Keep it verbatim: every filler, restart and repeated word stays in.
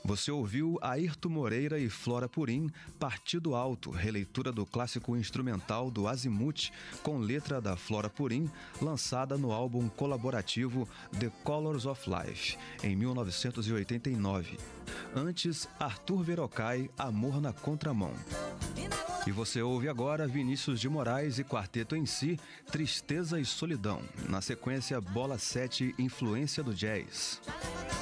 Você ouviu Airto Moreira e Flora Purim, Partido Alto, releitura do clássico instrumental do Azimuth, com letra da Flora Purim, lançada no álbum colaborativo The Colors of Life, em mil novecentos e oitenta e nove. Antes, Arthur Verocai, Amor na Contramão. E você ouve agora Vinícius de Moraes e Quarteto em Si, Tristeza e Solidão. Na sequência, Bola sete, Influência do Jazz.